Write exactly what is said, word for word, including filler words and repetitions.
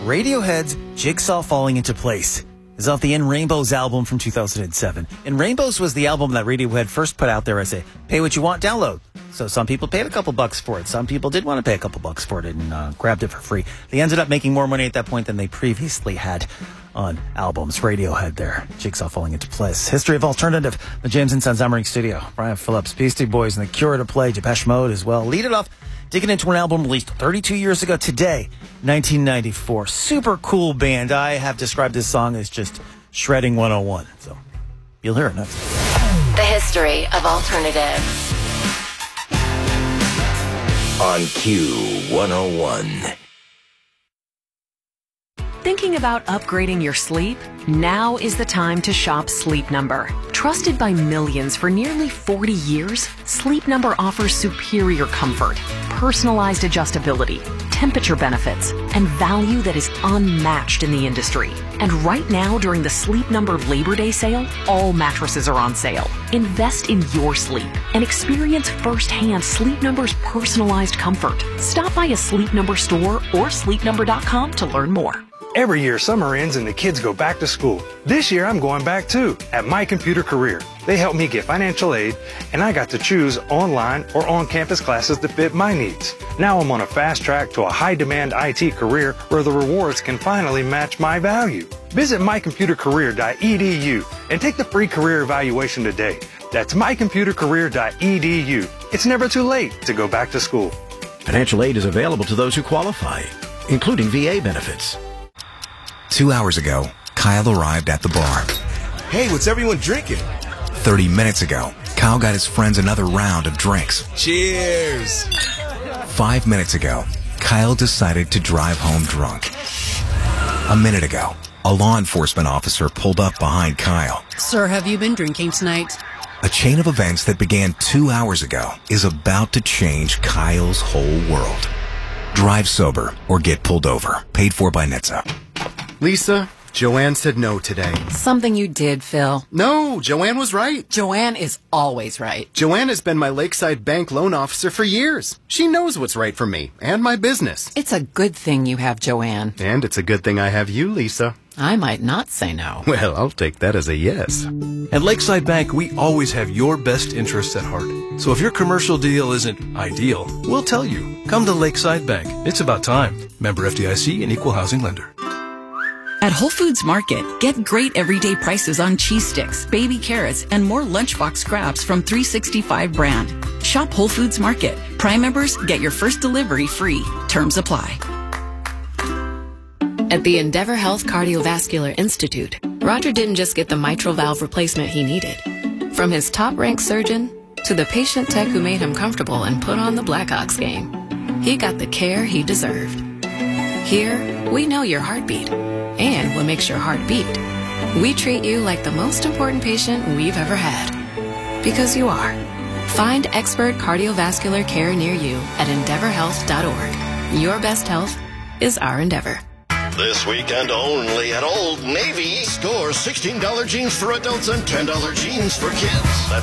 Radiohead's Jigsaw Falling Into Place is off the In Rainbows album from two thousand seven. In Rainbows was the album that Radiohead first put out there as a pay what you want download. So some people paid a couple bucks for it. Some people did want to pay a couple bucks for it and uh, grabbed it for free. They ended up making more money at that point than they previously had on albums. Radiohead there. Jigsaw Falling Into Place. History of Alternative. The James and Sons Hammering Studio. Brian Phillips, Beastie Boys, and The Cure to play. Depeche Mode as well. Lead it off. Digging into an album released thirty-two years ago today, nineteen ninety-four. Super cool band. I have described this song as just shredding one oh one. So you'll hear it next. The History of Alternative. On Q one oh one. Thinking about upgrading your sleep? Now is the time to shop Sleep Number. Trusted by millions for nearly forty years, Sleep Number offers superior comfort, personalized adjustability, temperature benefits, and value that is unmatched in the industry. And right now, during the Sleep Number Labor Day sale, all mattresses are on sale. Invest in your sleep and experience firsthand Sleep Number's personalized comfort. Stop by a Sleep Number store or sleep number dot com to learn more. Every year, summer ends and the kids go back to school. This year, I'm going back too, at My Computer Career. They helped me get financial aid, and I got to choose online or on-campus classes that fit my needs. Now I'm on a fast track to a high-demand I T career where the rewards can finally match my value. Visit my computer career dot e d u and take the free career evaluation today. That's my computer career dot e d u. It's never too late to go back to school. Financial aid is available to those who qualify, including V A benefits. Two hours ago, Kyle arrived at the bar. Hey, what's everyone drinking? Thirty minutes ago, Kyle got his friends another round of drinks. Cheers! Five minutes ago, Kyle decided to drive home drunk. A minute ago, a law enforcement officer pulled up behind Kyle. Sir, have you been drinking tonight? A chain of events that began two hours ago is about to change Kyle's whole world. Drive sober or get pulled over. Paid for by N H T S A. Lisa, Joanne said no today. Something you did, Phil. No, Joanne was right. Joanne is always right. Joanne has been my Lakeside Bank loan officer for years. She knows what's right for me and my business. It's a good thing you have Joanne. And it's a good thing I have you, Lisa. I might not say no. Well, I'll take that as a yes. At Lakeside Bank, we always have your best interests at heart. So if your commercial deal isn't ideal, we'll tell you. Come to Lakeside Bank. It's about time. Member F D I C and Equal Housing Lender. At Whole Foods Market, get great everyday prices on cheese sticks, baby carrots, and more lunchbox scraps from three sixty-five brand. Shop Whole Foods Market. Prime members get your first delivery free. Terms apply. At the Endeavor Health Cardiovascular Institute, Roger didn't just get the mitral valve replacement he needed. From his top-ranked surgeon to the patient tech who made him comfortable and put on the Blackhawks game, he got the care he deserved. Here, we know your heartbeat and what makes your heart beat. We treat you like the most important patient we've ever had. Because you are. Find expert cardiovascular care near you at endeavor health dot org. Your best health is our endeavor. This weekend only at Old Navy. Score sixteen dollars jeans for adults and ten dollars jeans for kids. That's